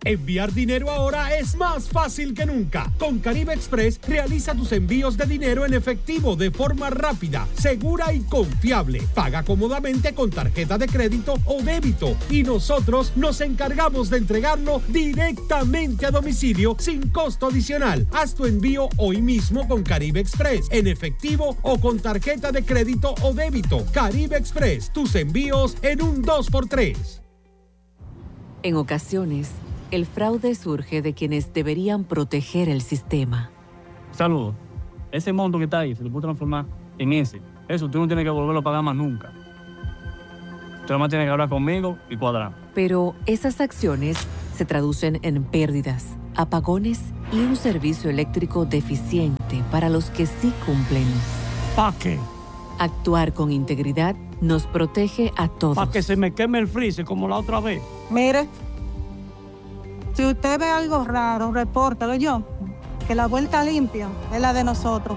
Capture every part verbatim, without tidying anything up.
Enviar dinero ahora es más fácil que nunca. Con Caribe Express, realiza tus envíos de dinero en efectivo de forma rápida, segura y confiable. Paga cómodamente con tarjeta de crédito o débito y nosotros nos encargamos de entregarlo directamente a domicilio sin costo adicional. Haz tu envío hoy mismo con Caribe Express, en efectivo o con tarjeta de crédito o débito. Caribe Express, tus envíos en un dos por tres. En ocasiones, el fraude surge de quienes deberían proteger el sistema. Saludos. Ese monto que está ahí se lo puede transformar en ese. Eso tú no tienes que volverlo a pagar más nunca. Usted más tiene que hablar conmigo y cuadrar. Pero esas acciones se traducen en pérdidas, apagones y un servicio eléctrico deficiente para los que sí cumplen. ¿Para qué? Actuar con integridad nos protege a todos. Para que se me queme el freezer como la otra vez. Mire, si usted ve algo raro, repórtalo yo. Que la vuelta limpia es la de nosotros.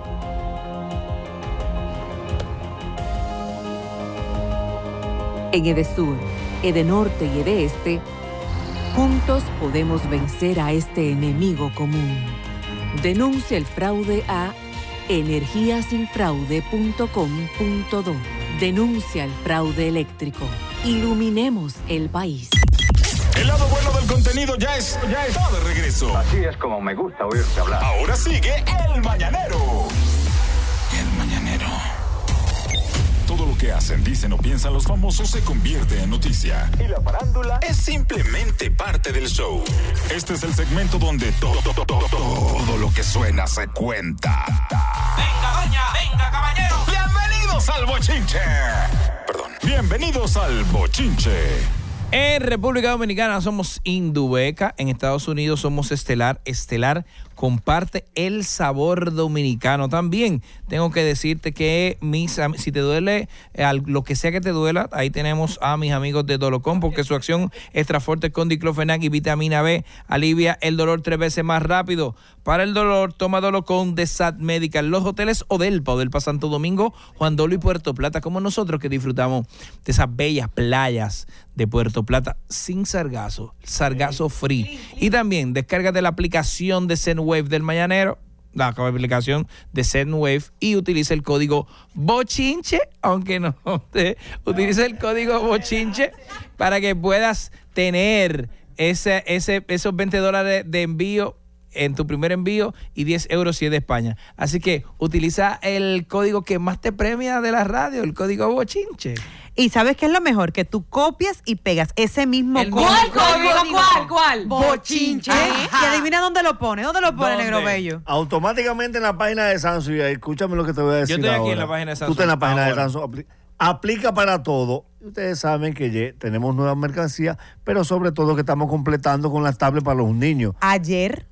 En Edesur, Edenorte y Edeeste, juntos podemos vencer a este enemigo común. Denuncia el fraude a energía sin fraude punto com punto do. Denuncia el fraude eléctrico. Iluminemos el país. El lado bueno del contenido ya, es, ya está de regreso. Así es como me gusta oírte hablar. Ahora sigue El Mañanero. El Mañanero. Todo lo que hacen, dicen o piensan los famosos se convierte en noticia. Y la farándula es simplemente parte del show. Este es el segmento donde todo, todo, todo, todo lo que suena se cuenta. Venga, doña, venga, caballero. Bienvenidos al bochinche. Perdón. Bienvenidos al bochinche. En República Dominicana somos Indubeca, en Estados Unidos somos Estelar. Estelar comparte el sabor dominicano. También tengo que decirte que mis, si te duele, lo que sea que te duela, ahí tenemos a mis amigos de Dolocón, porque su acción extra fuerte con diclofenac y vitamina B alivia el dolor tres veces más rápido. Para el dolor, toma Dolocón de S A T Medical. Los hoteles Odelpa, Odelpa Santo Domingo, Juan Dolo y Puerto Plata, como nosotros que disfrutamos de esas bellas playas de Puerto Plata sin sargazo, sargazo free. Y también descárgate la aplicación de Zenwave del Mañanero, la aplicación de Zenwave, y utiliza el código BOCHINCHE, aunque no te utiliza el código BOCHINCHE para que puedas tener ese, ese, esos veinte dólares de envío en tu primer envío y diez euros si es de España. Así que utiliza el código que más te premia de la radio, el código BOCHINCHE. Y ¿sabes qué es lo mejor? Que tú copias y pegas ese mismo el código. ¿Cuál código? ¿Cuál? ¿Cuál? Bochinche. Y adivina dónde lo pone. ¿Dónde lo pone, ¿Dónde? Negro Bello? Automáticamente en la página de Samsung. Y escúchame lo que te voy a decir. Yo estoy ahora. aquí en la página de Samsung. Tú estás en la página ah, de Samsung. Apl- aplica para todo. Ustedes saben que ya tenemos nueva mercancía, pero sobre todo que estamos completando con las tablets para los niños. Ayer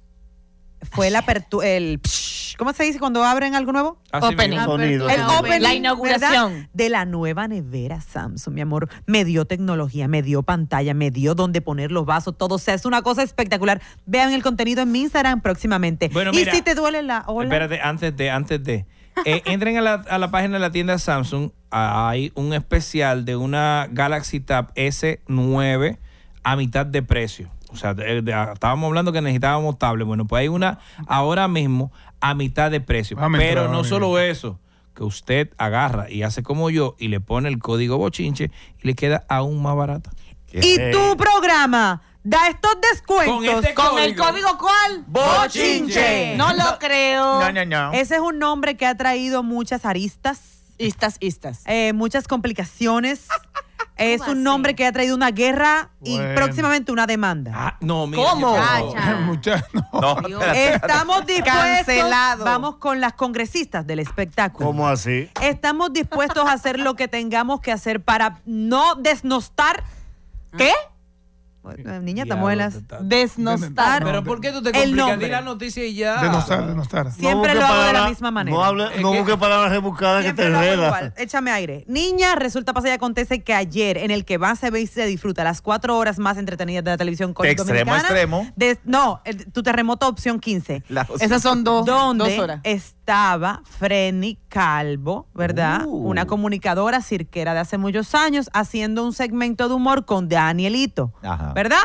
fue la apertura, el ¿cómo se dice cuando abren algo nuevo? Así opening. Sonido. El opening, la inauguración, ¿verdad? De la nueva nevera Samsung, mi amor. Me dio tecnología, me dio pantalla, me dio donde poner los vasos, todo. O sea, es una cosa espectacular. Vean el contenido en mi Instagram próximamente. Bueno, y mira, si te duele la ola. Espérate, antes de, antes de. Eh, entren a la, a la página de la tienda Samsung. Hay un especial de una Galaxy Tab S nueve a mitad de precio. O sea, de, de, estábamos hablando que necesitábamos tablet. Bueno, pues hay una ahora mismo a mitad de precio. Ah, pero no solo eso, que usted agarra y hace como yo y le pone el código bochinche y le queda aún más barata. Y tu programa da estos descuentos. Con, este ¿Con código. el código cuál? Bochinche. No lo creo. No, no, no. Ese es un nombre que ha traído muchas aristas. Istas, istas. Eh, muchas complicaciones. Es un así? nombre que ha traído una guerra Bueno. y próximamente una demanda. Ah, no, mira. ¿Cómo? Mucha- no. No, Estamos dispuestos. Cancelado. Vamos con las congresistas del espectáculo. ¿Cómo así? Estamos dispuestos a hacer lo que tengamos que hacer para no desnostar. ¿Qué? Bueno, niña, estamos en las. Desnostar. Pero ¿por qué tú te El complicas? nombre. Di la noticia y ya. Denostar, denostar. Siempre No lo busque hago de la palabras- misma manera. No, hable, no que- busque palabras rebuscadas que te Siempre lo hago enredas. igual. Échame aire. Niña, resulta, pasa y acontece que ayer, en el que más se ve y se disfruta las cuatro horas más entretenidas de la televisión De extremo a dominicana. extremo. de- no, el- tu terremoto opción quince. La- Esas son dos, donde dos horas. estaba Frenny Calvo, ¿verdad? Uh. Una comunicadora cirquera de hace muchos años haciendo un segmento de humor con Danielito, Ajá. ¿verdad?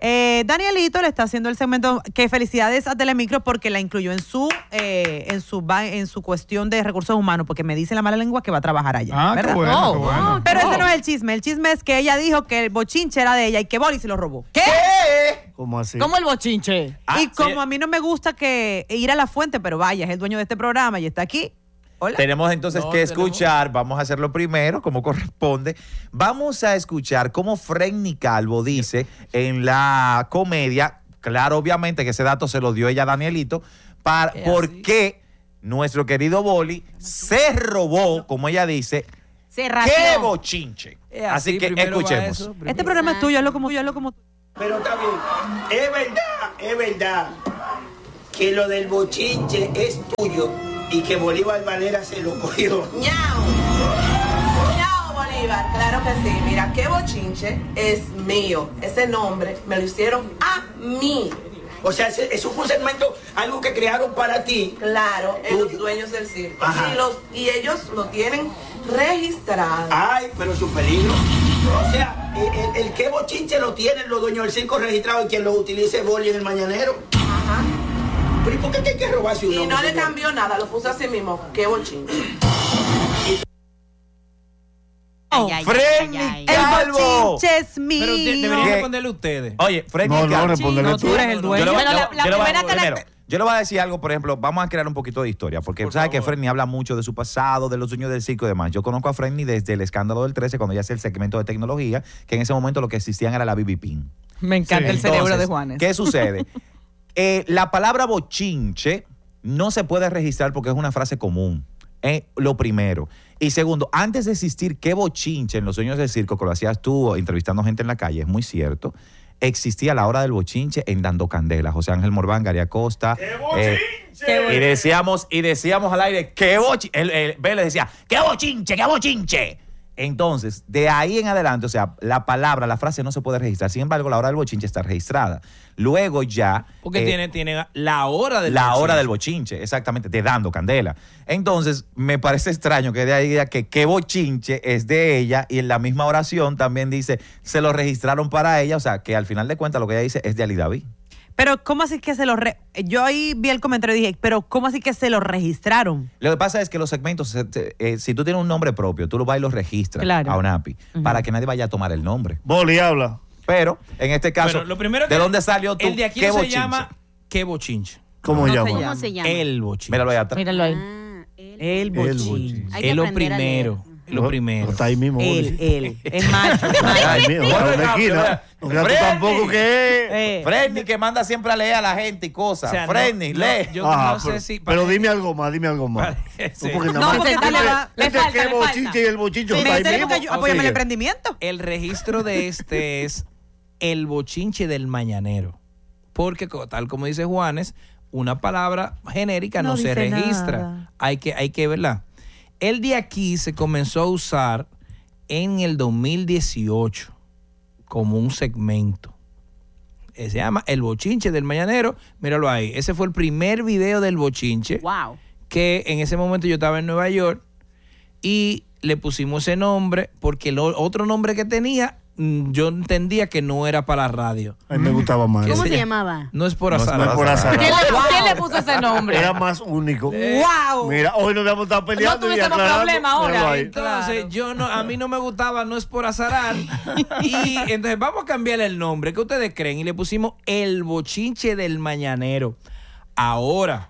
Eh, Danielito le está haciendo el segmento que felicidades a Telemicro porque la incluyó en su eh, en su va- en su cuestión de recursos humanos porque me dice la mala lengua que va a trabajar allá. Ah, ¿verdad? qué bueno, Oh, qué bueno. Pero ese no es el chisme. El chisme es que ella dijo que el bochinche era de ella y que Boli se lo robó. ¿Qué? ¿Cómo así? ¿Cómo el bochinche? y como a mí no me gusta que ir a la fuente, pero vaya, es el dueño de este programa y está aquí. Hola. Tenemos entonces No, que tenemos- escuchar, vamos a hacerlo primero, como corresponde. Vamos a escuchar cómo Fredny Calvo dice en la comedia, claro, obviamente que ese dato se lo dio ella a Danielito, para, Es por así. qué nuestro querido Boli se robó, como ella dice, Se qué ració. bochinche. Es Así así, que primero va escuchemos. eso, Este programa es tuyo, hazlo como yo, hazlo como tú. Pero está bien. Es verdad, es verdad que lo del bochinche es tuyo y que Bolívar Valera se lo cogió. ¡Ñao! ¡Ñao, Bolívar! Claro que sí. Mira, qué bochinche es mío. Ese nombre me lo hicieron a mí. O sea, ese- eso fue un segmento, algo que crearon para ti. Claro, en Tuyo. los dueños del circo. Ajá. Y, los, y ellos lo tienen registrado. Ay, pero su peligro. O sea, el, el, el qué bochinche lo tienen los dueños del circo registrado y quien lo utilice es Boli en el mañanero. Ajá. Pero ¿y por qué hay que robarse un Y nombre, no le señor? cambió nada, lo puso así mismo. Qué bochinche. Fredny El Calvo. bochinche es mío. Pero de- deberían responderle ustedes. Oye, Fredny No, no, Calvo. respóndele No, tú. tú eres el dueño. Yo le voy- Bueno, yo- la- la yo le voy a- primera que la- primero, yo le voy a decir algo, por ejemplo, vamos a crear un poquito de historia, porque sabes que Fredny habla mucho de su pasado, de los dueños del circo y demás. Yo conozco a Fredny desde el escándalo del trece, cuando ella hacía el segmento de tecnología, que en ese momento lo que existían era la B B Pin. Me encanta Sí. el cerebro Entonces, de Juanes. ¿qué sucede? Eh, la palabra bochinche no se puede registrar porque es una frase común. Eh, lo primero. Y segundo, antes de existir qué bochinche en los sueños del circo, que lo hacías tú entrevistando gente en la calle, es muy cierto, existía la hora del bochinche en Dando Candela. José Ángel Morván, Gary Acosta. eh, y decíamos, y decíamos al aire, qué bochinche. Él, él, Vélez decía, qué bochinche, qué bochinche. Entonces, de ahí en adelante, o sea, la palabra, la frase no se puede registrar. Sin embargo, la hora del bochinche está registrada. Luego ya... Porque eh, tiene, tiene la hora del la bochinche. hora del bochinche, exactamente, de Dando Candela. Entonces, me parece extraño que de ahí diga que qué bochinche es de ella y en la misma oración también dice, se lo registraron para ella, o sea, que al final de cuentas lo que ella dice es de Ali David. Pero, ¿cómo así que se lo... Re... Yo ahí vi el comentario y dije, pero ¿cómo así que se lo registraron? Lo que pasa es que los segmentos, se- se- eh, si tú tienes un nombre propio, tú lo vas y lo registras Claro. a UNAPI para que nadie vaya a tomar el nombre. Boli habla. Pero, en este caso, Bueno, lo primero ¿de que- dónde salió tú? El de aquí ¿Qué no se bochinche? llama qué bochinche. ¿Cómo se llama? ¿Cómo se llama? El bochinche. Míralo ahí atrás. Míralo ahí. El bochinche. bochinche. Hay que Es lo aprender a leer. primero. Es lo primero. Está ahí mismo. Él, Boli. él. Es macho. es macho. Ay, mío, está en una esquina. No creas tú Fredny. tampoco que... Eh, Fredny, que manda siempre a leer a la gente y cosas. O sea, no- Fredny, no, lee. yo Ah, no sé pero, si... pero dime algo más, dime algo más. Parece. No, porque nada No, más- porque este- le va- le este falta, que le bochinche falta. y el bochinche sí, está ahí ese es mismo. lo que yo- Ah, apóyame el sigue. emprendimiento. El registro de este es el bochinche del mañanero. Porque, co- tal como dice Juanes, una palabra genérica no, No se dice registra. nada. Hay que, hay que verla. El de aquí se comenzó a usar en el dos mil dieciocho como un segmento. Eh, Se llama El Bochinche del Mañanero. Míralo ahí. Ese fue el primer video del bochinche. Wow. Que en ese momento yo estaba en Nueva York y le pusimos ese nombre porque el o- otro nombre que tenía mm, yo entendía que no era para la radio. A mí me gustaba más. ¿Cómo se se llama? llamaba? No es por No es azar. por azar. ¿Quién le, quién le puso ese nombre? Era más único. ¡Wow! Mira, hoy nos habíamos estado peleando. No tuviésemos y aclarando. problema ahora. Míralo ahí. Entonces, Claro. yo no, a mí no me gustaba, no es por azarar. Y entonces vamos a cambiarle el nombre. ¿Qué ustedes creen? Y le pusimos El Bochinche del Mañanero. Ahora,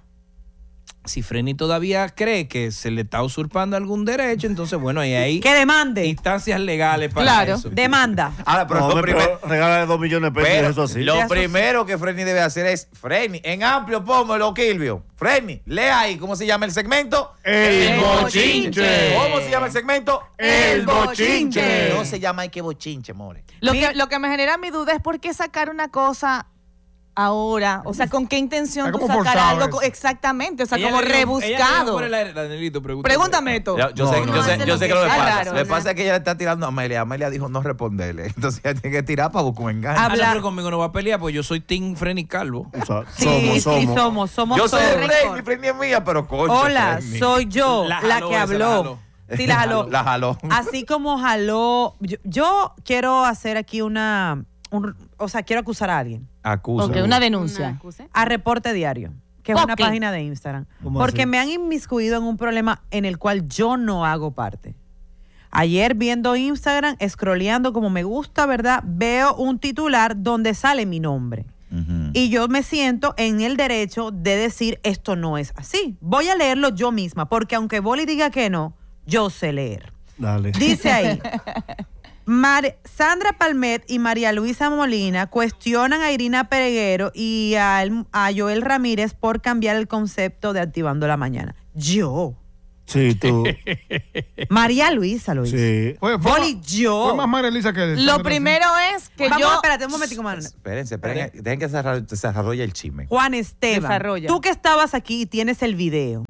si Fredny todavía cree que se le está usurpando algún derecho, entonces bueno, ahí hay Que demande. instancias legales para Claro. eso. Demanda. Ahora, pero No, lo, hombre, primer- pero regálale dos millones de pesos pero y eso así. lo Eso sí. primero que Fredny debe hacer es, Fredny, en amplio póngalo, Kilvio. Fredny, lea ahí, ¿cómo se llama el segmento? El bochinche. ¿Cómo se llama el segmento? El bochinche. No se llama, hay que bochinche, more. Lo que, lo que me genera mi duda es por qué sacar una cosa ahora. O sea, ¿con qué intención Es tú como sacar forzado algo? eso. co- Exactamente, o sea, Ella como le dijo- ella le dijo rebuscado. por el aire, Danielito, pregunta. Pregúntame esto. Yo, yo No, sé, no, yo no, sé, hace yo lo sé que que lo que sea, pasa. claro. Lo que pasa es que ella le está tirando a Amelia. Amelia dijo no responderle. Entonces ella tiene que tirar para buscar un engaño. Ah, no, Habla- pero conmigo no va a pelear, pues yo soy Team Fredny Calvo. O sea, Sí, somos, sí, somos. somos. Somos Yo soy todos. de Fredny, Fredny es mía, pero coño. Hola, Fredny. soy yo La la, jaló que esa, la habló. jaló. Sí, la jaló. La jaló. Así como jaló. Yo, yo quiero hacer aquí una, un, o sea, quiero acusar a alguien. Acusa. Ok, una denuncia. A Reporte Diario, que es Ok. una página de Instagram. ¿Cómo Porque así? me han inmiscuido en un problema en el cual yo no hago parte. Ayer viendo Instagram, scrolleando como me gusta, ¿verdad? Veo un titular donde sale mi nombre. Ujú. Y yo me siento en el derecho de decir esto no es así. Voy a leerlo yo misma, porque aunque Boli diga que no, yo sé leer. Dale. Dice ahí, Mar- Sandra Palmet y María Luisa Molina cuestionan a Irina Pereguero y a, el- a Joel Ramírez por cambiar el concepto de Activando la Mañana. Yo. Sí, tú. María Luisa lo hizo. Sí. Fue, fue Boli, más- yo. Fue más María Elisa que Lo primero es que Vamos, yo... espérate un momentico, Manuel. Espérense, espérense. Dejen que se desarrolle- desarrolle el chisme. Juan Esteban, Desarrolla. tú que estabas aquí y tienes el video.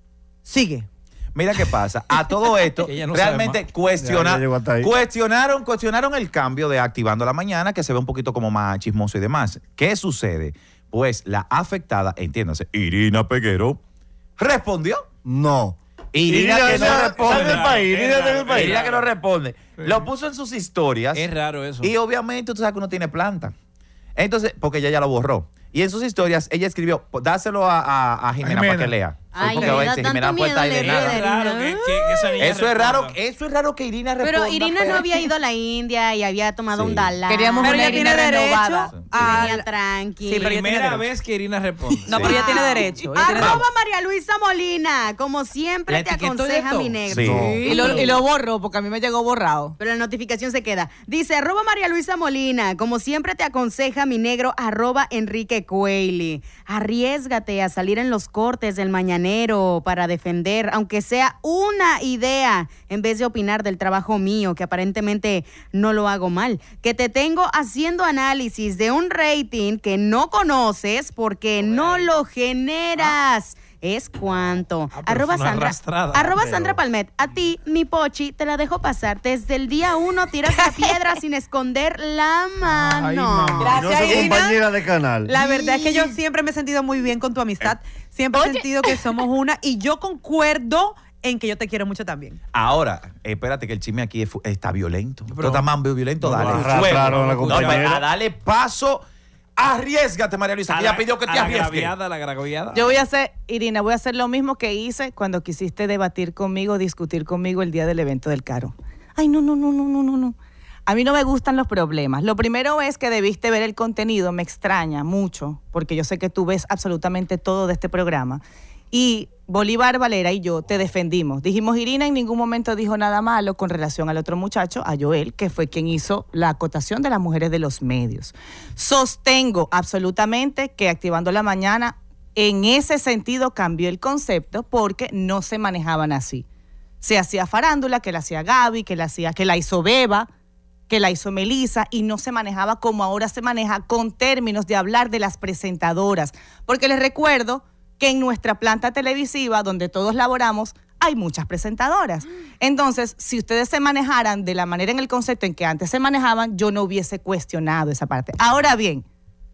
Sigue. Mira qué pasa. A todo esto, Ella no sabe realmente más. cuestiona- Ya, ya llegó hasta ahí. cuestionaron, cuestionaron el cambio de Activando la Mañana, que se ve un poquito como más chismoso y demás. ¿Qué sucede? Pues la afectada, entiéndase, Irina Peguero, respondió. No. Irina, Irina que no sale- responde. sale del país, Irina sale del país. Irina que no responde. Lo puso en sus historias. Es raro eso. Y obviamente tú sabes que uno tiene planta. Entonces, porque ella ya lo borró. Y en sus historias, ella escribió, dáselo a, a, a Jimena, Jimena. para que lea. Ay, Porque me va a da decir, tanto Jimena no puede miedo estar ahí de leer, nada. Es raro que, que- que esa niña Eso es raro, responda. eso es raro que Irina responda. Pero Irina no había ido a la India y había tomado Sí. un Dalai. Queríamos Pero una ella Irina tiene renovada. derecho Que a... venía tranqui. Sí, pero ella tiene Primera derecho. vez que Irina responde. No, pero ella tiene derecho. ella tiene Arroba derecho. María Luisa Molina, como siempre ¿La te etiquetó de aconseja todo? mi negro. Sí. Y lo, y lo borro porque a mí me llegó borrado. Pero la notificación se queda. Dice, arroba María Luisa Molina, como siempre te aconseja mi negro, arroba Enrique Cueli. Arriésgate a salir en los cortes del mañanero para defender, aunque sea una idea, en vez de opinar del trabajo mío, que aparentemente no lo hago mal. Que te tengo haciendo análisis de un rating que no conoces porque no lo generas. Es cuánto. Ah, pero arroba fue una Sandra. arrastrada. Arroba Pero- Sandra Palmet. A ti, mi pochi, te la dejo pasar. Desde el día uno tiras la piedra sin esconder la mano. Ay, mamá. Y no Gracias, soy Irina. compañera de canal. La verdad es que yo siempre me he sentido muy bien con tu amistad. Siempre he Oye. sentido que somos una y yo concuerdo en que yo te quiero mucho también. Ahora, espérate que el chisme aquí es fu- está violento. Pero Pero- está más violento, No, dale. lo arrastraron a la Fuego. No, compañera. a darle paso. Arriésgate, María Luisa, que ella pidió que te la arriesgues. agraviada, la agraviada. Yo voy a hacer, Irina, voy a hacer lo mismo que hice cuando quisiste debatir conmigo, discutir conmigo el día del evento del Caro. Ay, no, no, no, no, no, no, no. A mí no me gustan los problemas. Lo primero es que debiste ver el contenido, me extraña mucho, porque yo sé que tú ves absolutamente todo de este programa. Y Bolívar Valera y yo te defendimos. Dijimos, Irina en ningún momento dijo nada malo con relación al otro muchacho, a Joel, que fue quien hizo la acotación de las mujeres de los medios. Sostengo absolutamente que Activando la Mañana, en ese sentido, cambió el concepto porque no se manejaban así. Se hacía farándula, que la hacía Gaby, que la, hacía, que la hizo Beba, que la hizo Melissa, y no se manejaba como ahora se maneja con términos de hablar de las presentadoras. Porque les recuerdo que en nuestra planta televisiva, donde todos laboramos, hay muchas presentadoras. Entonces, si ustedes se manejaran de la manera en el concepto en que antes se manejaban, yo no hubiese cuestionado esa parte. Ahora bien,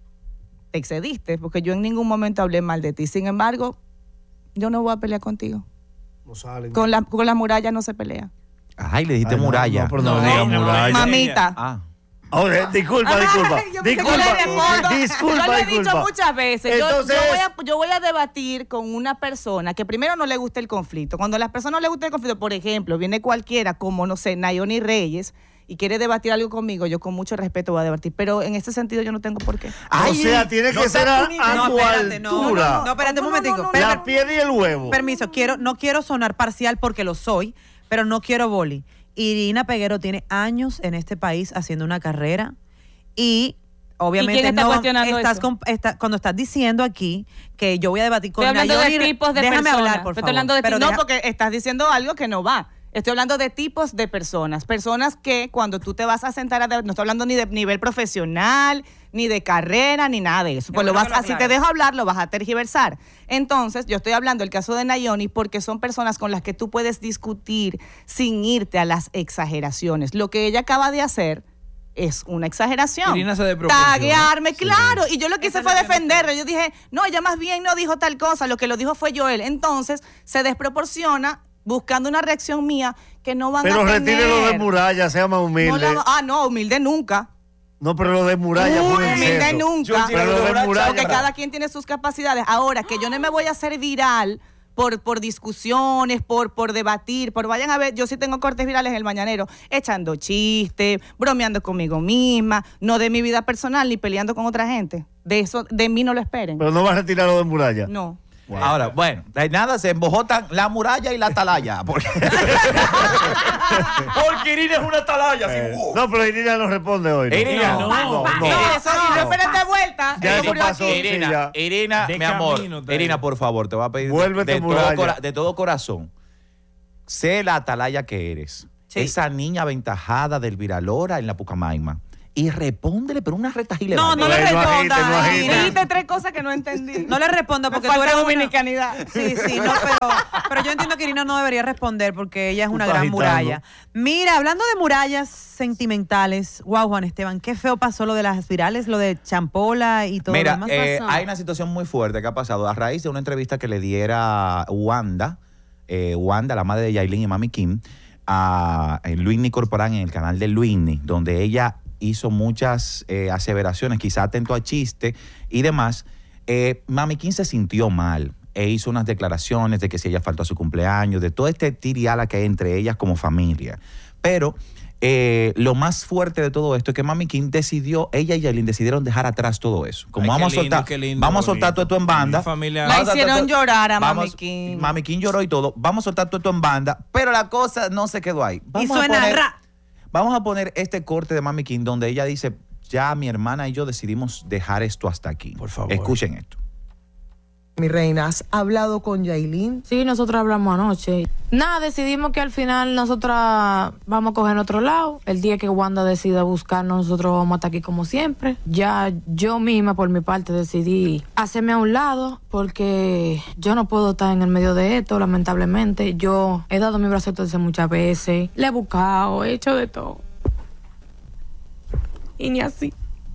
te excediste, porque yo en ningún momento hablé mal de ti. Sin embargo, yo no voy a pelear contigo. No salen. Con la, con la muralla no se pelea. Ay, le dijiste Ay, no, muralla. no, pero no le digas muralla. Mamita. Ah. Oye, disculpa, disculpa. Yo Disculpa, le respondo. disculpa, Yo lo he dicho disculpa. muchas veces. Yo- Entonces- yo, voy a, yo voy a debatir con una persona que primero no le gusta el conflicto. Cuando a las personas no les gusta el conflicto, por ejemplo, viene cualquiera como, no sé, Nayoni Reyes y quiere debatir algo conmigo, yo con mucho respeto voy a debatir. Pero en este sentido yo no tengo por qué. o sea, tiene que ser a, a No, tu espérate, no, altura. no, espérate un No, no, momentico. no, no, Espera, La piedra y el huevo. Permiso, quiero, no quiero sonar parcial porque lo soy, pero no quiero boli. Irina Peguero tiene años en este país haciendo una carrera y obviamente ¿Y quién está no cuestionando estás eso? con- está- cuando estás diciendo aquí que yo voy a debatir con Estoy hablando Nayoni, de tipos de déjame personas. hablar, por Estoy favor. hablando de ti- Pero no, deja- porque estás diciendo algo que no va. Estoy hablando de tipos de personas. Personas que cuando tú te vas a sentar a... No estoy hablando ni de nivel profesional, ni de carrera, ni nada de eso. Pues bueno lo vas que lo a, si te aclares. dejo hablar, lo vas a tergiversar. Entonces, yo estoy hablando del caso de Nayoni porque son personas con las que tú puedes discutir sin irte a las exageraciones. Lo que ella acaba de hacer es una exageración. Irina se desproporciona. Taguearme, claro. Y yo lo que hice Esa fue es la que me defenderla. Yo dije, no, ella más bien no dijo tal cosa. Lo que lo dijo fue Joel. Entonces, se desproporciona buscando una reacción mía que no van Pero a tener. retírelo de muralla, sea más humilde. No la va- ah, no, humilde nunca. No, pero lo de muralla Uy, fue un humilde exceso. nunca. Pero lo de muralla, Porque cada quien tiene sus capacidades. Ahora, que yo no me voy a hacer viral por, por discusiones, por, por debatir, por vayan a ver, yo sí tengo cortes virales en El Mañanero, echando chistes, bromeando conmigo misma, no de mi vida personal ni peleando con otra gente. De eso, de mí no lo esperen. Pero no vas a retirar lo de muralla. No. Wow. Ahora, bueno, de nada, se embojotan la muralla y la atalaya. Porque, porque Irina es una atalaya. Eh, así, uh. No, pero Irina no responde hoy. ¿no? Irina, no, no, no. No, eso si no esperes de vuelta. Ya eso eso murió pasó. aquí. Sí, Irina, ya. Irina, De mi amor, camino está ahí. Irina, por favor, te voy a pedir de, Vuélvete de, todo, muralla. cora- de todo corazón. Sé la atalaya que eres. Sí. Esa niña aventajada del Viralora en la Pucamaima. Y respóndele, pero una retajile. No, no le Bueno, agite, no responda. agite. Irina. Dijiste tres cosas que no entendí. No le respondo porque Me tú falta eres una- dominicanidad. Sí, sí, no, pero, pero yo entiendo que Irina no debería responder porque ella es Tú una estás gran agitando. muralla. Mira, hablando de murallas sentimentales, wow, Juan Esteban, qué feo pasó lo de las virales, lo de Champola y todo Mira, lo demás. eh, pasó. hay una situación muy fuerte que ha pasado a raíz de una entrevista que le diera Wanda, eh, Wanda, la madre de Yailin y Mami Kim, a eh, Luisni Corporán en el canal de Luisni, donde ella hizo muchas eh, aseveraciones, quizá atento a chiste y demás. Eh, Mami Kim se sintió mal e hizo unas declaraciones de que si ella faltó a su cumpleaños, de todo este tiriala que hay entre ellas como familia. Pero eh, lo más fuerte de todo esto es que Mami Kim decidió, ella y Yailin decidieron dejar atrás todo eso. Como Ay, vamos qué a lindo, soltar, qué lindo, vamos a soltar todo bonito. esto en banda. Mi familia- La Vamos a hicieron soltar todo- llorar a Mami vamos- Kim. Mami Kim lloró y todo. Vamos a soltar todo esto en banda, pero la cosa no se quedó ahí. Vamos y suena a poner, ra. Vamos a poner este corte de Mami Kim donde ella dice, ya mi hermana y yo decidimos dejar esto hasta aquí. Por favor. Escuchen esto. Mi reina, ¿has hablado con Yailin? Sí, nosotros hablamos anoche. Nada, decidimos que al final nosotras vamos a coger otro lado. El día que Wanda decida buscarnos, nosotros vamos a estar aquí como siempre. Ya yo misma, por mi parte, decidí hacerme a un lado porque yo no puedo estar en el medio de esto, lamentablemente. Yo he dado mi brazo a torcer muchas veces, le he buscado, he hecho de todo. Y ni así.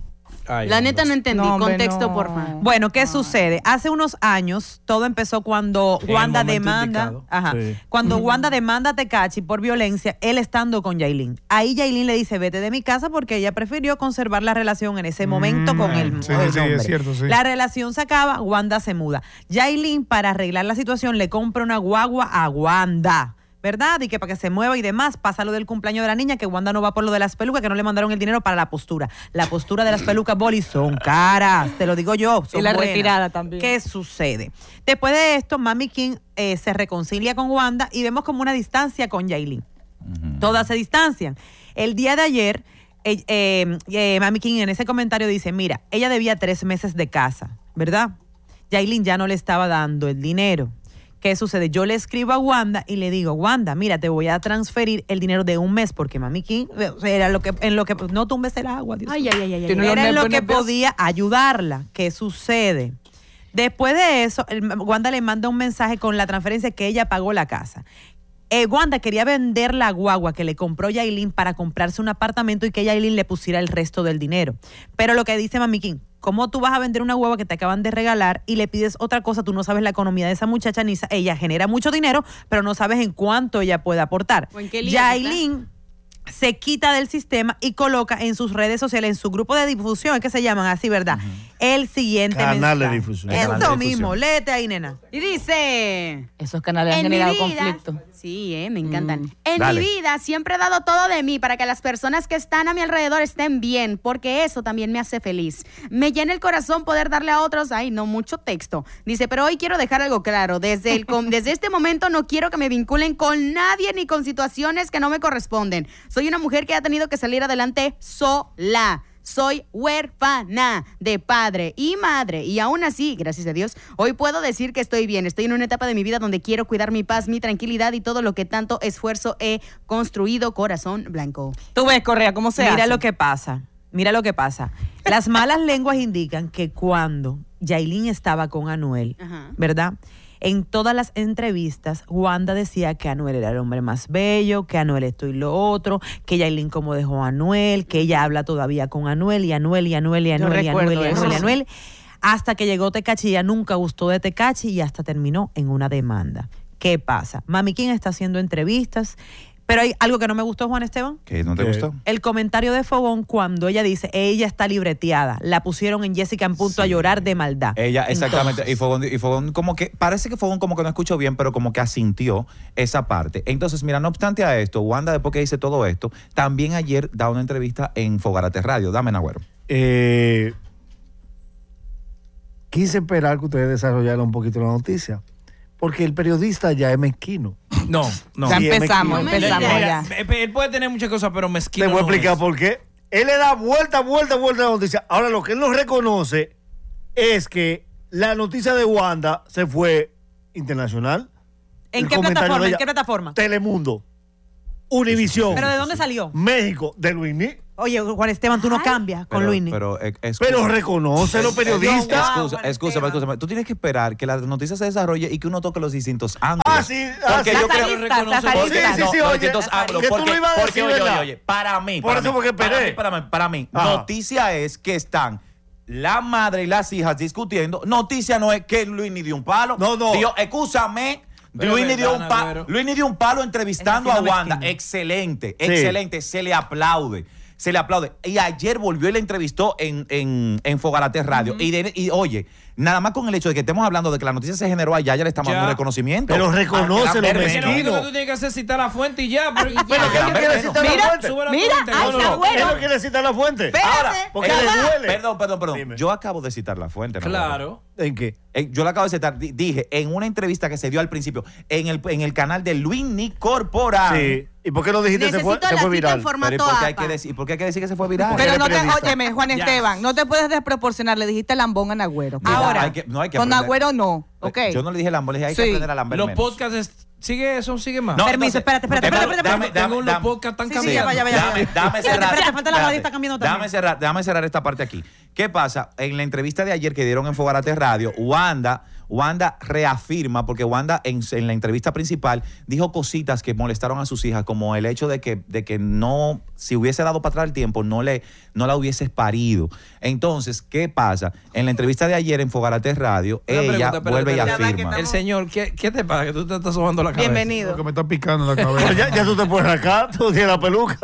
Ay, La hombre. neta no entendí. No, hombre, Contexto, no. porfa. Bueno, ¿qué sucede? Hace unos años todo empezó cuando En el Wanda momento demanda, indicado. ajá, Sí. cuando Wanda demanda a Tekashi por violencia, él estando con Yailin. Ahí Yailin le dice, vete de mi casa porque ella prefirió conservar la relación en ese momento con el, Sí, el sí, hombre. es cierto, sí. La relación se acaba, Wanda se muda. Yailin, para arreglar la situación, le compra una guagua a Wanda. ¿Verdad? Y que para que se mueva y demás, pasa lo del cumpleaños de la niña, que Wanda no va por lo de las pelucas, que no le mandaron el dinero para la postura. La postura de las pelucas, Boli, son caras, te lo digo yo. Son Y la buenas. retirada también. ¿Qué sucede? Después de esto, Mami Kim eh, se reconcilia con Wanda y vemos como una distancia con Yailin. Todas se distancian. El día de ayer, eh, eh, eh, Mami Kim en ese comentario dice, mira, ella debía tres meses de casa, ¿verdad? Yailin ya no le estaba dando el dinero. ¿Qué sucede? Yo le escribo a Wanda y le digo, Wanda, mira, te voy a transferir el dinero de un mes porque Mami Kim eh, era lo que, en lo que no tumbes el agua, Dios Ay, ay, ay, ay, ay. Tiene era unos en lo nervios, que nervios. podía ayudarla. ¿Qué sucede? Después de eso, el- Wanda le manda un mensaje con la transferencia que ella pagó la casa. Eh, Wanda quería vender la guagua que le compró Yailin para comprarse un apartamento y que Yailin le pusiera el resto del dinero. Pero lo que dice Mami Kim, ¿cómo tú vas a vender una guagua que te acaban de regalar y le pides otra cosa? Tú no sabes la economía de esa muchacha, ni sa- ella genera mucho dinero, pero no sabes en cuánto ella puede aportar. ¿O en qué lío Yailin se quita del sistema y coloca en sus redes sociales, en su grupo de difusión, es que se llaman así, ¿verdad? El siguiente Canal de mensaje. difusión. Eso Canal de difusión. mismo, léete ahí, nena. Y dice... Esos canales han En mi generado vida- conflicto. Sí, eh, me encantan. En Dale. mi vida siempre he dado todo de mí para que las personas que están a mi alrededor estén bien, porque eso también me hace feliz. Me llena el corazón poder darle a otros, ay, no mucho texto. Dice, pero hoy quiero dejar algo claro. Desde, el, com- desde este momento no quiero que me vinculen con nadie ni con situaciones que no me corresponden. Soy una mujer que ha tenido que salir adelante sola. Soy huérfana de padre y madre y aún así, gracias a Dios, hoy puedo decir que estoy bien. Estoy en una etapa de mi vida donde quiero cuidar mi paz, mi tranquilidad y todo lo que tanto esfuerzo he construido. Corazón blanco. Tú ves, Correa, cómo se Mira hace. lo que pasa. Mira lo que pasa. Las malas lenguas indican que cuando Yailin estaba con Anuel, Ajá. ¿verdad? En todas las entrevistas, Wanda decía que Anuel era el hombre más bello, que Anuel esto y lo otro, que Yailin como dejó a Anuel, que ella habla todavía con Anuel y Anuel y Anuel y Yo Anuel y recuerdo Anuel y eso, Anuel y sí. Anuel, hasta que llegó Tekashi. Ella nunca gustó de Tekashi y hasta terminó en una demanda. ¿Qué pasa? Mami Kim está haciendo entrevistas Pero hay algo que no me gustó, Juan Esteban. ¿Qué no te gustó? El comentario de Fogón cuando ella dice, ella está libreteada. La pusieron en Jessica en punto sí. a llorar de maldad. Ella, exactamente. Entonces, y, Fogón, y Fogón como que, parece que Fogón como que no escuchó bien, pero como que asintió esa parte. Entonces, mira, no obstante a esto, Wanda, después que dice todo esto, también ayer da una entrevista en Fogarate Radio. Dame, Nagüero. Eh, quise esperar que ustedes desarrollaran un poquito la noticia. Porque el periodista ya es mezquino. No, no. Ya Sí, empezamos, es empezamos Mira, ya. Él puede tener muchas cosas, pero mezquino Te voy a no explicar es. por qué. Él le da vuelta, vuelta, vuelta a la noticia. Ahora, lo que él no reconoce es que la noticia de Wanda se fue internacional. ¿En El qué comentario plataforma? de ¿En ella, qué plataforma? Telemundo, Univisión. ¿Pero de dónde salió? México, de Luismi. Oye, Juan Esteban, tú no cambias con Pero, Luini. pero, eh, Pero reconoce los periodistas. Excusa, excusa, excusa. Tú tienes que esperar que la noticia se desarrolle y que uno toque los distintos ángulos. Ah, sí, ah, Porque sí. yo creo Lazarista, reconoce Lazarista. porque Sí, sí, sí, no, los oye, distintos ángulos. que tú Porque, lo ibas a porque, decir, oye, oye, ¿verdad? oye, para mí, Por para eso mí, porque para esperé. mí, para mí, para mí, Ajá. noticia es que están la madre y las hijas discutiendo. Noticia no es que Luis ni dio un palo. No, no. Dios, escúchame. Pero Luis ni, verdad, dio un pa- Nagüero. Luis ni dio un palo entrevistando Ese a sí no me Wanda. esquina. Excelente, Sí. excelente. Se le aplaude. Se le aplaude. Y ayer volvió y la entrevistó en, en, en Fogarate Radio. y, de- y oye, nada más con el hecho de que estemos hablando de que la noticia se generó allá, ya le estamos Ya. dando reconocimiento. Pero reconoce Ah, que lo la Pero mezquino. lo único que tú tienes que hacer es citar la fuente y ya. Pero, Pero ¿qué Ah, no quiere bueno. citar la Mira, fuente? Súbelo a mira, Twitter. ay, No, no, está no. bueno. Él no quiere citar la fuente. Ahora, Porque eh, le duele. Perdón, perdón, perdón. Dime. Yo acabo de citar la fuente. ¿no? Claro. ¿En qué? Eh, Yo la acabo de citar. Di- Dije en una entrevista que se dio al principio en el, en el canal de Luini Corporal. Sí. ¿Y por qué no dijiste se fue, Necesito se la fue cita viral? en formato Pero ¿y por qué hay APA. que decir, ¿y por qué hay que decir que se fue viral? Pero eres no te, periodista. óyeme, Juan Ya. Esteban, no te puedes desproporcionar. Le dijiste lambón a Nagüero. Mira, Ahora, hay que- no hay que con aprender. Nagüero no, ¿ok? Yo no le dije Lambo, le dije hay que Sí. aprender a Lamber Los menos. podcasts, es- sigue eso, sigue más. No, Permiso, entonces- espérate, espérate, Dame- espérate, espérate, dame- espérate. dame- Tengo los dame- podcasts están Sí, sí, cambiando. ya, vaya, vaya. Dame, dame Espérate, cerrar. espérate, falta la Espérate. radio, está cambiando también. Dame cerrar, dame cerrar esta parte aquí. ¿Qué pasa? En la entrevista de ayer que dieron en Fogarate Radio, Wanda, Wanda reafirma, porque Wanda en, en la entrevista principal dijo cositas que molestaron a sus hijas, como el hecho de que, de que no, si hubiese dado para atrás el tiempo, no, le, no la hubieses parido. Entonces, ¿qué pasa? En la entrevista de ayer en Fogarate Radio, Una ella pregunta, espérate, vuelve y espérate. afirma. El señor, ¿qué, ¿qué te pasa? Que tú te estás sobando la cabeza. Bienvenido. Que me está picando la Pero cabeza. ya, ya tú te puedes acá, tú tienes la peluca.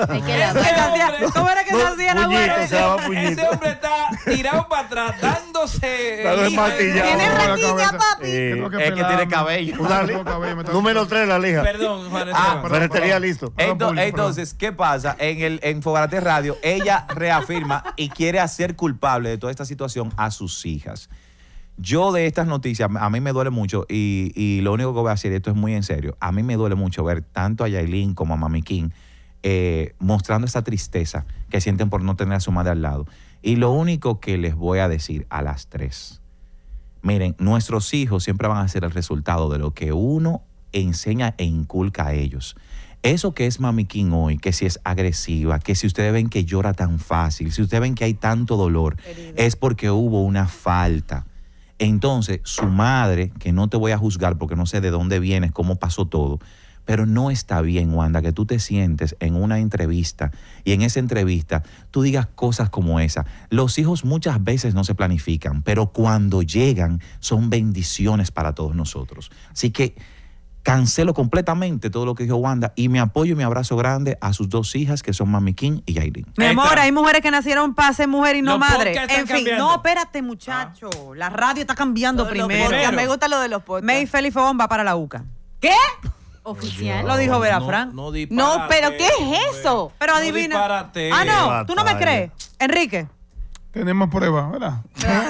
¿Cómo era que se hacía la Puñito, abuela? se llama Ese puñito. hombre está tirado para atrás, dándose. Está el hijo de- desmartillado. ¿Tienes la raquilla, cabeza. papi? Eh, Tengo es que tiene pelarme. cabello. Una Tengo li- cabello, me está- Número tres, la lija. Perdón, Juan Ah, Esteban. Pero estaría listo. Perdón, Ento- público, entonces, ¿qué pasa? En el en Fogarate Radio, ella reafirma y quiere hacer culpable de toda esta situación a sus hijas. Yo de estas noticias, a mí me duele mucho y, y lo único que voy a decir, esto es muy en serio, a mí me duele mucho ver tanto a Yailin como a Mami King eh, mostrando esa tristeza que sienten por no tener a su madre al lado. Y lo único que les voy a decir a las tres, miren, nuestros hijos siempre van a ser el resultado de lo que uno enseña e inculca a ellos. Eso que es Mami King hoy, que si es agresiva, que si ustedes ven que llora tan fácil, si ustedes ven que hay tanto dolor, es porque hubo una falta. Entonces, su madre, que no te voy a juzgar porque no sé de dónde vienes, cómo pasó todo, pero no está bien, Wanda, que tú te sientes en una entrevista y en esa entrevista tú digas cosas como esa. Los hijos muchas veces no se planifican, pero cuando llegan son bendiciones para todos nosotros. Así que cancelo completamente todo lo que dijo Wanda y me apoyo y mi abrazo grande a sus dos hijas que son Mami King y Yailin. Mi Ahí amor, está. hay mujeres que nacieron para ser mujer y no Los madre. podcasts están En fin, cambiando. no, espérate, muchacho. La radio está cambiando Lo de los primero. podcasts, me gusta lo de los podcasts. May Félix Fogón va para la UCA. ¿Qué? Oficial. Lo dijo Vera Fran. No, No, disparate, pero ¿qué es hombre. eso? Pero No adivina. disparate. Ah, no, tú no me Batalla. crees. Enrique. Tenemos pruebas, ¿verdad?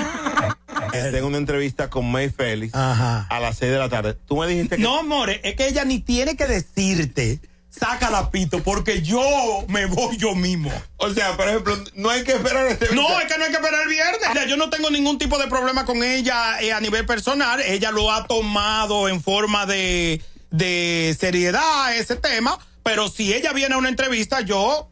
Tengo una entrevista con May Félix Ajá. a las seis de la tarde. Tú me dijiste que... No, more, es que ella ni tiene que decirte, saca la pito, porque yo me voy yo mismo. O sea, por ejemplo, no hay que esperar este... No, es que no hay que esperar el viernes. O sea, yo no tengo ningún tipo de problema con ella eh, a nivel personal. Ella lo ha tomado en forma de, de seriedad ese tema. Pero si ella viene a una entrevista, yo...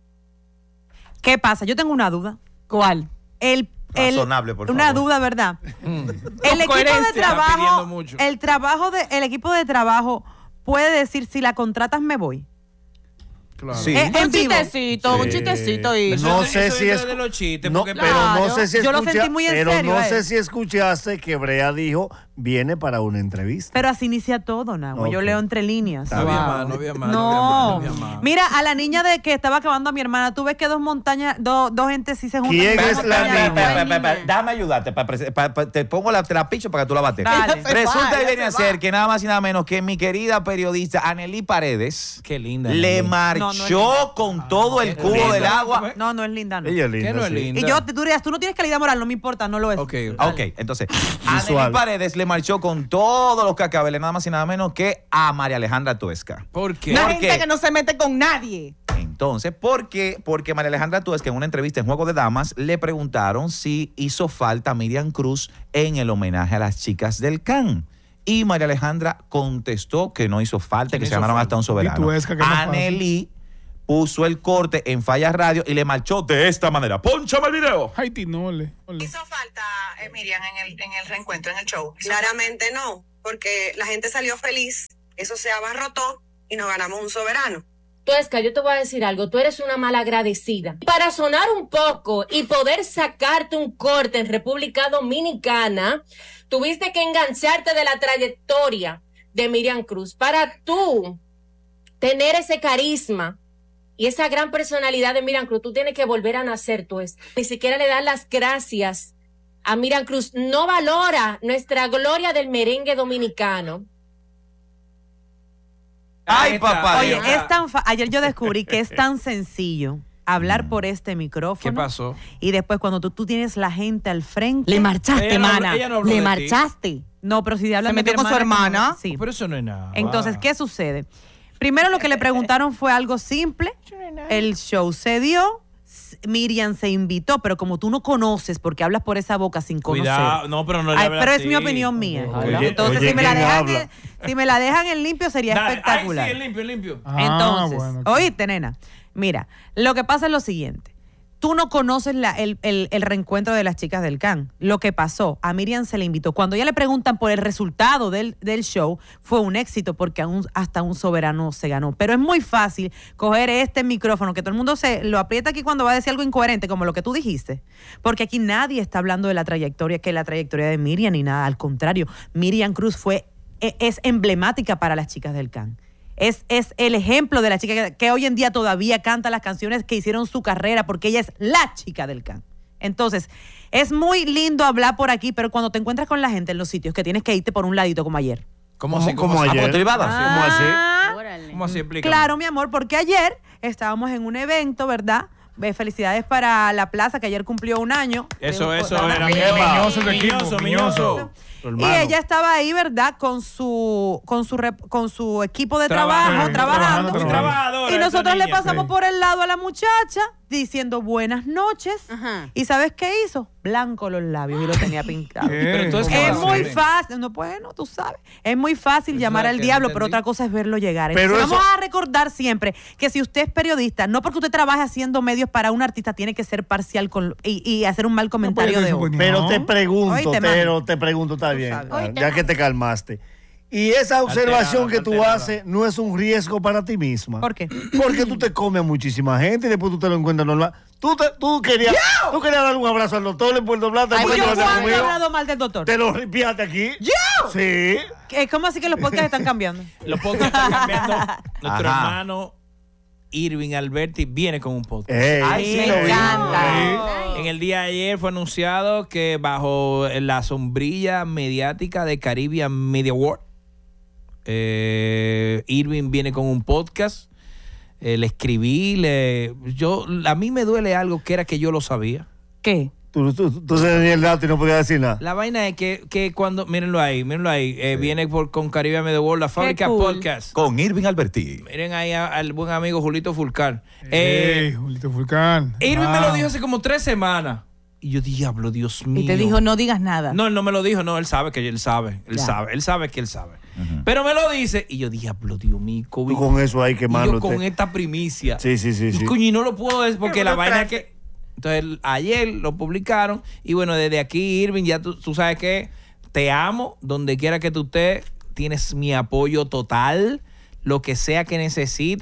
¿Qué pasa? Yo tengo una duda. ¿Cuál? El, el- Razonable, por Una favor. duda, ¿verdad? Mm. El equipo coherencia. de Está trabajo, pidiendo mucho. el trabajo de, el equipo de trabajo puede decir si la contratas me voy. Claro. Sí. Eh, en Un vivo. chistecito, un Sí. chistecito y... No Eso- sé eso si entra es de los chistes, no, porque- pero no Claro. sé si Yo lo escucha- sentí muy en pero serio, no eh. sé si escuchaste que Brea dijo viene para una entrevista. Pero así inicia todo, Nagua. Yo Ok. leo entre líneas. No había Wow. más, no había más. No. No había más, no había más. Mira, a la niña de que estaba acabando a mi hermana, tú ves que dos montañas, dos, dos gentes sí se juntan. ¿Quién en una es la montaña. niña? Espera, espera, espera, Déjame ayudarte. pa- pa- pa- te pongo la, te la picho para que tú la bates. Dale. Resulta va, y ya viene a se ser va. que nada más y nada menos que mi querida periodista Anelí Paredes Qué linda. le Anelí. marchó No, no es linda. con todo el cubo linda. del agua. No, no es linda, no. Ella es linda. ¿Qué no es sí. linda? Y yo, tú dirías, tú no tienes calidad moral, no me importa, no lo es. Ok. Ah, Ok, entonces, Anelí Visual. Paredes le marchó con todos los cacabeles, nada más y nada menos que a María Alejandra Tuesca. ¿Por qué? Una ¿Por gente qué? que no se mete con nadie. Entonces, ¿por qué? Porque María Alejandra Tuesca, en una entrevista en Juego de Damas, le preguntaron si hizo falta Miriam Cruz en el homenaje a las chicas del C A N. Y María Alejandra contestó que no hizo falta, Que que no se hizo ganaron falta. hasta un soberano. Tuesca, que no pasa. Anelí puso el corte en Fallas Radio y le marchó de esta manera. ¡Pónchame el video! Haití, no le. ¿Hizo falta, eh, Miriam, en el, en el reencuentro, en el show? Claramente no, porque la gente salió feliz, eso se abarrotó y nos ganamos un soberano. Tuesca, yo te voy a decir algo, tú eres una malagradecida. Para sonar un poco y poder sacarte un corte en República Dominicana, tuviste que engancharte de la trayectoria de Miriam Cruz. Para tú tener ese carisma y esa gran personalidad de Miriam Cruz, tú tienes que volver a nacer, Tuesca. Ni siquiera le das las gracias a Miriam Cruz. No valora nuestra gloria del merengue dominicano. ¡Ay, papá! Oye, Dios. es tan fa- ayer yo descubrí que es tan sencillo hablar por este micrófono. ¿Qué pasó? Y después cuando tú, tú tienes la gente al frente. Le marchaste, Ella no habló- mana. ella no habló Le de ti. marchaste. No, pero si hablan Se de metió mi con su hermana. como- Sí. Pero eso no es nada. Entonces, ¿qué sucede? Primero lo que le preguntaron fue algo simple. El show se dio. S- Miriam se invitó, pero como tú no conoces, porque hablas por esa boca sin conocer. Cuidado. No, pero no le Ay, hables pero es así. mi opinión mía. Oye, Entonces, oye, si, me la ¿quién dejan habla? en, si me la dejan en limpio sería Dale. espectacular. Ay, sí, limpio, limpio. Ah, Entonces, bueno, ok. oíste, nena. Mira, lo que pasa es lo siguiente. Tú no conoces la- el, el- el reencuentro de las chicas del C A N. Lo que pasó, a Miriam se le invitó. Cuando ella le preguntan por el resultado del, del show, fue un éxito porque aún, hasta un soberano se ganó. Pero es muy fácil coger este micrófono, que todo el mundo se lo aprieta aquí cuando va a decir algo incoherente, como lo que tú dijiste. Porque aquí nadie está hablando de la trayectoria, que la trayectoria de Miriam ni nada. Al contrario, Miriam Cruz fue, e- es emblemática para las chicas del C A N. Es, es el ejemplo de la chica que, que hoy en día todavía canta las canciones que hicieron su carrera, porque ella es la chica del C A N. Entonces, es muy lindo hablar por aquí, pero cuando te encuentras con la gente en los sitios, que tienes que irte por un ladito como ayer. ¿Cómo ¿Cómo- así? cómo ¿Cómo así? ayer? ¿A poco te iba a dar? ¿Cómo así? Ah, ¿Cómo así? Explícame. claro, mi amor, porque ayer estábamos en un evento, ¿verdad? Eh, Felicidades para la plaza, que ayer cumplió un año. Eso, Eh, eso ¿verdad? era Miñoso ese equipo, Miñoso, miñoso. Miñoso. Tu Y hermano. ella estaba ahí, ¿verdad? Con su con su rep- con su equipo de Trabaja- trabajo, Sí, trabajando. trabajando, Muy trabajando. trabajadora Y esta nosotros le niña. pasamos Sí. por el lado a la muchacha diciendo buenas noches. Ajá. ¿Y sabes qué hizo? Blanco los labios y lo tenía pintado. ¿Qué? Pero entonces, ¿qué Es vas a muy hacer? fácil, no bueno, tú sabes. Es muy fácil Eso llamar es al que diablo, no pero entendí. otra cosa es verlo llegar. Pero Entonces, vamos eso- a recordar siempre que si usted es periodista, no porque usted trabaje haciendo medios para un artista, tiene que ser parcial con, y, y hacer un mal comentario puede de ser otro. su Pero No. te pregunto, Oíste, mami. pero te pregunto, está bien, sabes. ah, Oíste, ya que te calmaste. Y esa observación Alterada, que tú alterada. haces no es un riesgo para ti misma. ¿Por qué? Porque tú te comes a muchísima gente y después tú te lo encuentras normal. Tú, te- tú, querías, tú querías dar un abrazo al doctor en Puerto Plata. Ay, después yo te vas a cuando he comer. hablado mal del doctor. Te lo ripiaste aquí. ¡Yo! Sí. ¿Qué- ¿Cómo así que los podcasts están cambiando? Los podcasts están cambiando. Nuestro Ajá. hermano Irving Alberti viene con un podcast. Ey, Ay, sí me lo vi. encanta. En el día de ayer fue anunciado que bajo la sombrilla mediática de Caribbean Media World, eh, Irving viene con un podcast. Eh, le escribí, le, yo, a mí me duele algo que era que yo lo sabía. ¿Qué? Tú, tú, tú se tenías el dato y no podías decir nada. La vaina es que, que cuando, mírenlo ahí, mírenlo ahí, eh, viene por, con Caribbean Media World, la fábrica cool. podcast. Con Irving Alberti. Miren ahí a- al buen amigo Julito Fulcar. Ey, Eh, Julito Fulcán. Irving me Ah. lo dijo hace como tres semanas. Y yo, diablo, Dios mío. Y te dijo, no digas nada. No, él no me lo dijo, no, él sabe que él sabe. Él Ya. sabe, él sabe que él sabe. Pero me lo dice y yo, diablo, Dios mío, Tú con eso ahí y yo quemándote. con esta primicia. Sí, sí, sí. Y sí. coño, y no lo puedo decir porque Pero la no vaina es trate. que. Entonces, ayer lo publicaron y bueno, desde aquí, Irving, ya tú, tú sabes que te amo, donde quiera que tú estés, tienes mi apoyo total, lo que sea que necesites.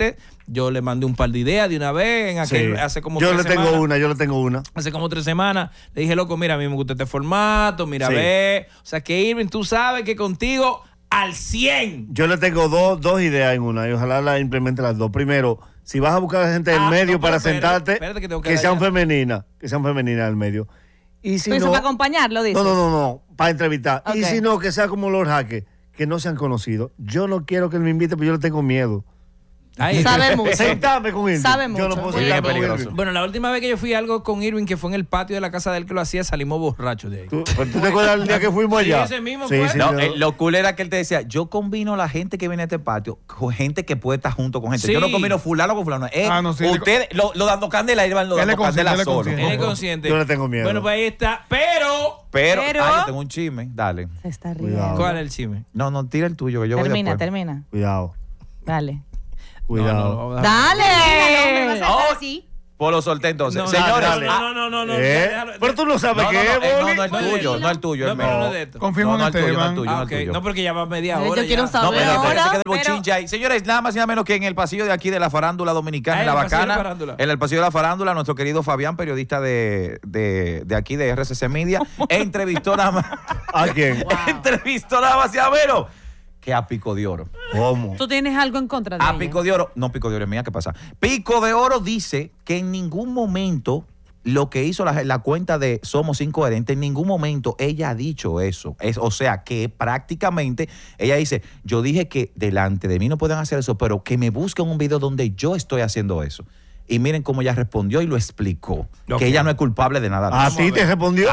Yo le mandé un par de ideas de una vez, en aquel, Sí. hace como Yo tres le tengo semanas. una, yo le tengo una. Hace como tres semanas le dije, loco, mira, a mí me gusta este formato, mira, Sí. ve. O sea, que Irving, tú sabes que contigo al cien. Yo le tengo dos, dos ideas en una y ojalá la implemente las dos. Primero, si vas a buscar gente del Ah, medio no, pero para espérate, sentarte, espérate que tengo que que dar sean ya. femeninas, que sean femeninas del medio. Y si ¿Tú dices no, para acompañarlo, dices? no, no, no, no, para entrevistar. Y Ok. si no, que sea como Lord Jaque, que no sean conocidos. Yo no quiero que él me invite, pero yo le tengo miedo. Ay, Sabe mucho. Sentarme con él. Sabe Yo mucho. no puedo Muy sentarme con peligroso. él. Bueno, la última vez que yo fui a algo con Irving, que fue en el patio de la casa de él que lo hacía, salimos borrachos de ahí. ¿Tú, pero ¿tú te acuerdas el día que fuimos Sí, allá? ese mismo Sí, fue. sí, No, yo- eh, lo cool era que él te decía, yo combino la gente que viene a este patio con gente que puede estar junto con gente. Sí. Yo no combino fulano con fulano. Eh, Ah, no, sí, él- ustedes, lo, lo dando candela, iban lo Él dando es consciente, candela él es solo. consciente. Él es consciente. Yo le tengo miedo. Bueno, pues ahí está. Pero. Pero, Pero- ah, yo tengo un chisme, dale. Se está Cuidado. riendo. ¿Cuál es el chisme? No, no, tira el tuyo, que yo voy Termina, después. termina. Cuidado, Dale. cuidado. No, no, vamos a dejar- ¡Dale! así. Pues lo solté entonces. No, Señores, dale, ah, no, no, no, no. ¿Eh? déjalo- Pero tú no sabes no, qué no, es, no, eh, no, Boli. no el tuyo, no el tuyo. No, el pero mío. no de esto. Confirmo No, en no el tuyo, no el Esteban. tuyo, Ah, no ok. el tuyo. No, porque ya va media Yo hora. quiero ya. saber. No, pero ahora, espérate, que del pero- bochinche ahí. Señores, nada más y nada menos que en el pasillo de aquí de la farándula dominicana, Ah, en la en el pasillo de la bacana. farándula. En el pasillo de la farándula, nuestro querido Fabián, periodista de, de, de aquí de R C C Media, entrevistó nada más. ¿A quién? entrevistó nada más y a Vero que a Pico de Oro. ¿Cómo? ¿Tú tienes algo en contra de A ella? Pico de Oro, no, Pico de Oro es mía, ¿qué pasa? Pico de Oro dice que en ningún momento lo que hizo la, la cuenta de Somos Incoherentes, en ningún momento ella ha dicho eso. Es, o sea, que prácticamente ella dice, yo dije que delante de mí no pueden hacer eso, pero que me busquen un video donde yo estoy haciendo eso. Y miren cómo ella respondió y lo explicó. Ok. Que ella no es culpable de nada. ¿A ti te respondió?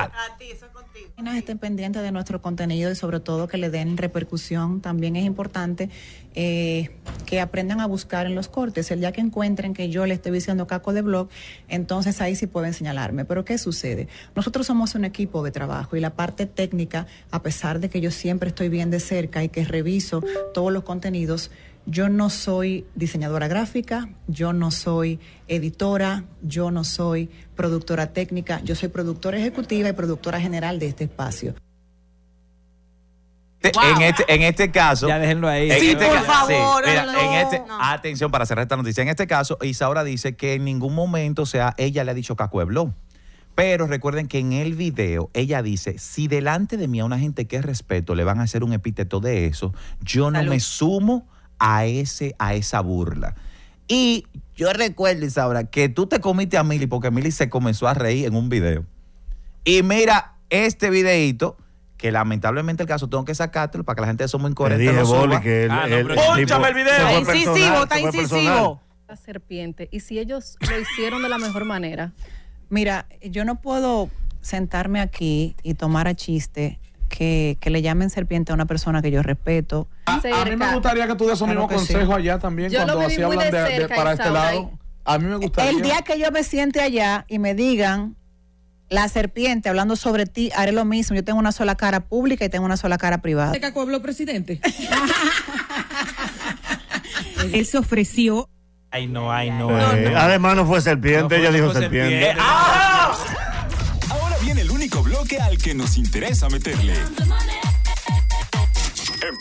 Estén pendientes de nuestro contenido y sobre todo que le den repercusión. También es importante eh, que aprendan a buscar en los cortes. El día que encuentren que yo le estoy diciendo caco de blog, entonces ahí sí pueden señalarme. Pero ¿qué sucede? Nosotros somos un equipo de trabajo y la parte técnica, a pesar de que yo siempre estoy bien de cerca y que reviso todos los contenidos, yo no soy diseñadora gráfica, yo no soy editora, yo no soy productora técnica, yo soy productora ejecutiva y productora general de este espacio. En, este, en este caso. Ya déjenlo ahí. En Sí, este por ca- favor, mira, no. en este, atención para cerrar esta noticia. En este caso, Isaura dice que en ningún momento, o sea, ella le ha dicho caco de blog. Pero recuerden que en el video ella dice, si delante de mí a una gente que respeto le van a hacer un epíteto de eso, yo no Salud. me sumo a ese a esa burla. Y yo recuerdo, Isaura, que tú te comiste a Mili porque Mili se comenzó a reír en un video. Y mira este videíto, que lamentablemente el caso tengo que sacártelo para que la gente de Somos Incoherentes dije, lo suba. Boli, que él- Ah, no, él- pero- el ¡Pónchame el tipo video! se fue Está incisivo, personal, está se fue incisivo. personal. La serpiente. Y si ellos lo hicieron de la mejor manera. Mira, yo no puedo sentarme aquí y tomar a chiste que, que le llamen serpiente a una persona que yo respeto. A mí me gustaría que tú des esos Claro mismos que sí. consejos allá también Yo cuando lo viví así muy hablan de de, de- cerca, para este Isaura, lado. A mí me gustaría. El día que yo me siente allá y me digan la serpiente hablando sobre ti, haré lo mismo. Yo tengo una sola cara pública y tengo una sola cara privada. Caco habló presidente. Él se ofreció. Ay, no, ay, no. Eh, Además no fue serpiente, No fue- ella no dijo fue serpiente. serpiente. Ahora viene el único bloque al que nos interesa meterle.